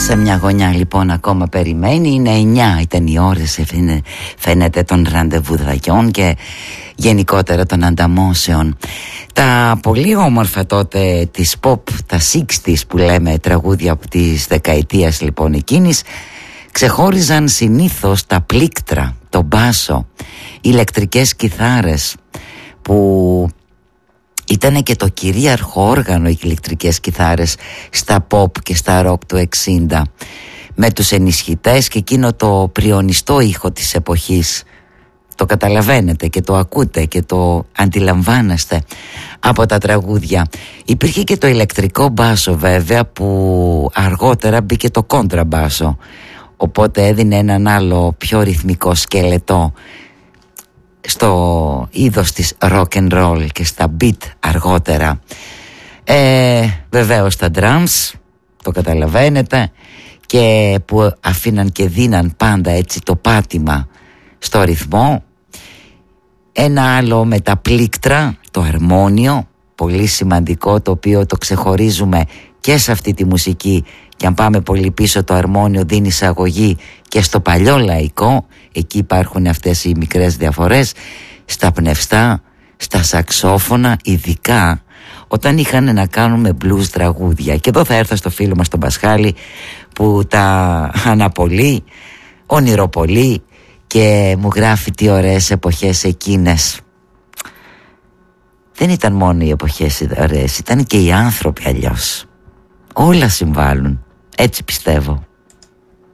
Σε μια γωνιά λοιπόν ακόμα περιμένει. Είναι 9 ήταν οι ώρες, φαίνεται, των ραντεβουδαγιών και γενικότερα των ανταμώσεων. Τα πολύ όμορφα τότε της pop, τα 60's που λέμε, τραγούδια από τις δεκαετίας λοιπόν εκείνης, ξεχώριζαν συνήθως τα πλήκτρα, το μπάσο, ηλεκτρικές κιθάρες, που ήταν και το κυρίαρχο όργανο οι ηλεκτρικές κιθάρες στα pop και στα rock του 60, με τους ενισχυτές και εκείνο το πριονιστό ήχο της εποχής. Το καταλαβαίνετε και το ακούτε και το αντιλαμβάνεστε από τα τραγούδια. Υπήρχε και το ηλεκτρικό μπάσο βέβαια, που αργότερα μπήκε το κόντραμπάσο, οπότε έδινε έναν άλλο πιο ρυθμικό σκελετό στο είδος της rock and roll και στα beat αργότερα. Βεβαίως τα drums, το καταλαβαίνετε, και που αφήναν και δίναν πάντα έτσι το πάτημα στο ρυθμό. Ένα άλλο με τα πλήκτρα, το αρμόνιο, πολύ σημαντικό, το οποίο το ξεχωρίζουμε και σε αυτή τη μουσική. Και αν πάμε πολύ πίσω, το αρμόνιο δίνει εισαγωγή και στο παλιό λαϊκό. Εκεί υπάρχουν αυτές οι μικρές διαφορές. Στα πνευστά, στα σαξόφωνα, ειδικά όταν είχαν να κάνουν με blues τραγούδια. Και εδώ θα έρθω στο φίλο μας τον Πασχάλη, που τα αναπολύει, ονειροπολεί και μου γράφει τι ωραίες εποχές εκείνες. Δεν ήταν μόνο οι εποχές ωραίες, ήταν και οι άνθρωποι αλλιώς. Όλα συμβάλλουν, έτσι πιστεύω.